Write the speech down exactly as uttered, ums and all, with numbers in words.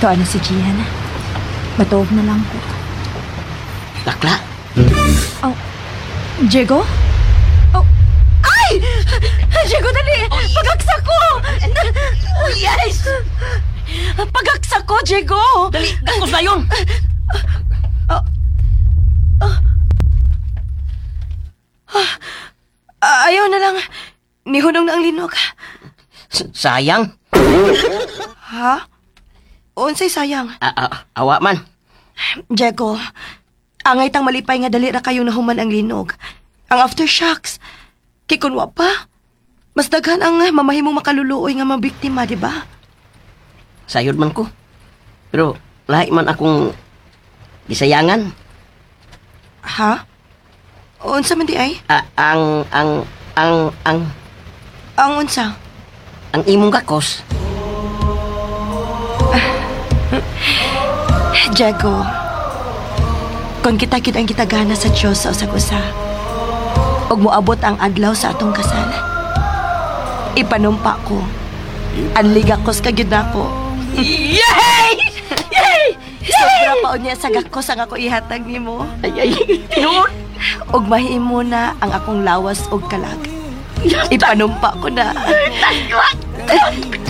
Tuan na si Gian. Matuog na lang ko. Bakla. Oh, Diego? Oh, ay! Diego, dali! Pagaksa ko! Oh, yes! Pagaksa ko, Diego! Dali, dakos na yun! Ah, ayaw na lang. Nihunong na ang linog. S- Sayang. Ha? Unsay sayang? A- a- awa man. Diego, angay tang malipay nga dali ra kayo nahuman ang linog. Ang aftershocks. Kay kun wa pa, mas daghan ang mamahimong makaluluoy nga mabiktima, di ba? Sayod man ko. Pero lahi man akong gisayangan. Ha? Unsa man di ay? A- ang, ang, ang, ang, Ang unsa? ang imong gakos. Diego, kung kita kit ang kitagana sa Diyos sa usag-usa, ug moabot ang adlaw sa atong kasal, ipanumpa ko, ang ligakos ka gyud nako. Yay! Yay! Sobra pa unya sa gakos ang ako ihatag nimo. Ay, ay, tinuod. Ug mahimo na ang akong lawas ug kalag. Ipanumpa ko na.